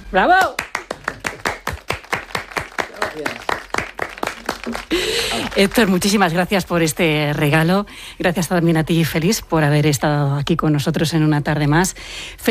¡Bravo! Héctor, muchísimas gracias por este regalo. Gracias también a ti, Félix, por haber estado aquí con nosotros en una tarde más.